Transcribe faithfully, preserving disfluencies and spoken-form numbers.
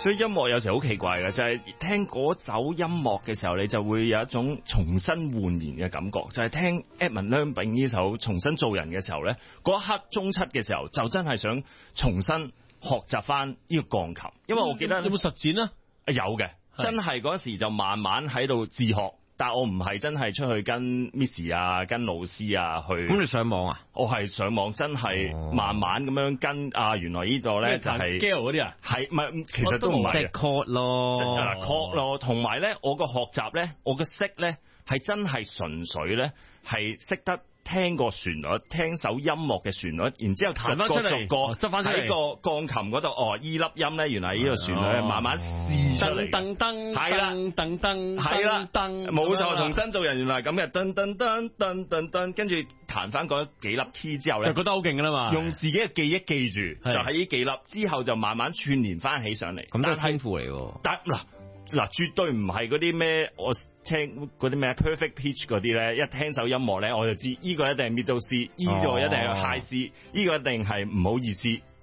所以音樂有時好奇怪嘅，就係、是、聽嗰首音樂嘅時候，你就會有一種重新煥然嘅感覺。就係、是、聽 Edmund 梁炳呢首重新做人嘅時候咧，嗰一刻中七嘅時候，就真係想重新學習翻呢個鋼琴。因為我記得有冇實踐啊？ 有嘅，真係嗰時就慢慢喺度自學。但我唔係真係出去跟 Miss 啊，跟老師啊去。 咁你上網啊？ 我係上網，真係慢慢咁樣跟。啊，原來呢度咧就係 scale 嗰啲啊， 係唔係？其實都唔係。 即係 chord 咯， 即係 chord 咯。同埋咧，我個學習咧，我嘅識咧係真係純粹咧係識得聽個旋律，聽首音樂嘅旋律，然之後逐個逐個執翻喺個鋼琴嗰度，哦，依粒音咧，原來呢個旋律慢慢試出嚟。 噔噔係啦， 噔噔係啦， 噔冇錯，重新做人原來係咁嘅，噔噔噔噔噔噔，跟住彈翻嗰幾粒 key 之後咧， 就覺得好勁噶啦嘛， 用自己嘅記憶記住，就係呢幾粒，之後就慢慢串連翻起上嚟。 咁都係天賦嚟喎。 但嗱嗱，絕對唔係嗰啲咩，我聽嗰啲咩 perfect pitch 嗰啲咧，一聽首音樂咧，我就知呢個一定係 middle C，呢個一定係 high C，呢個一定係唔好意思。